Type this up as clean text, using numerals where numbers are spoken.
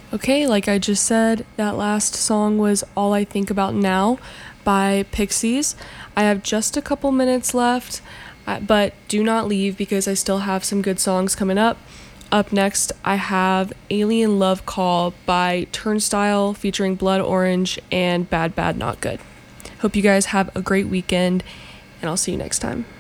Okay, like I just said, that last song was All I Think About Now by Pixies. I have just a couple minutes left, but do not leave because I still have some good songs coming up. Up next, I have Alien Love Call by Turnstile featuring Blood Orange and Bad Bad Not Good. Hope you guys have a great weekend, and I'll see you next time.